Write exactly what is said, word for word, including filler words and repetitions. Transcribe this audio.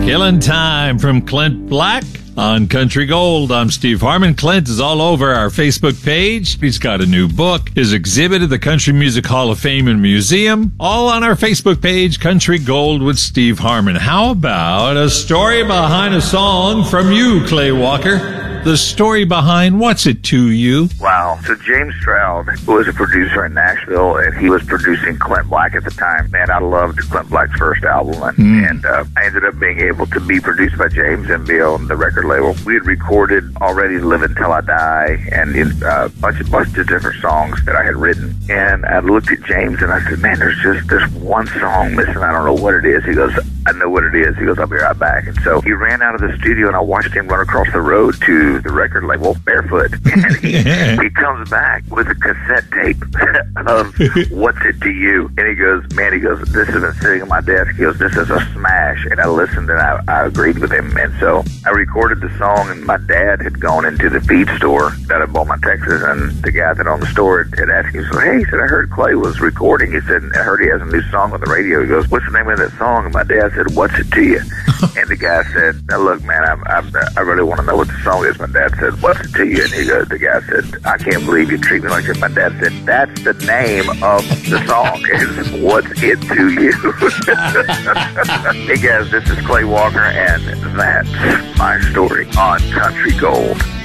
Killing Time from Clint Black on Country Gold. I'm Steve Harmon. Clint is all over our Facebook page. He's got a new book, his exhibit at the Country Music Hall of Fame and Museum, all on our Facebook page, Country Gold with Steve Harmon. How about a story behind a song from you, Clay Walker? The story behind What's It To You? Wow. So James Stroud was a producer in Nashville, and he was producing Clint Black at the time. Man, I loved Clint Black's first album, and, mm. and uh, I ended up being able to be produced by James and be on the record label. We had recorded already Live Until I Die and a uh, bunch, of, bunch of different songs that I had written. And I looked at James, and I said, man, there's just there's one song missing. I don't know what it is. He goes, I know what it is. He goes, I'll be right back. And so he ran out of the studio, and I watched him run across the road to the record label barefoot. And he, he comes back with a cassette tape of What's It To You? And he goes, man, he goes, this has been sitting on my desk. He goes, this is a smash. And I listened, and I, I agreed with him. And so I recorded the song, and my dad had gone into the feed store that I bought my Texas, and the guy that owned the store had asked him, so, hey, he said, I heard Clay was recording. He said, I heard he has a new song on the radio. He goes, what's the name of that song? And my dad said, What's It To You? And the guy said, now look, man, I, I, I really want to know what the song is. My dad said, What's It To You? And he goes, the guy said, I can't believe you treat me like that. My dad said, that's the name of the song is What's It To You? Hey guys, this is Clay Walker, and that's my story on Country Gold.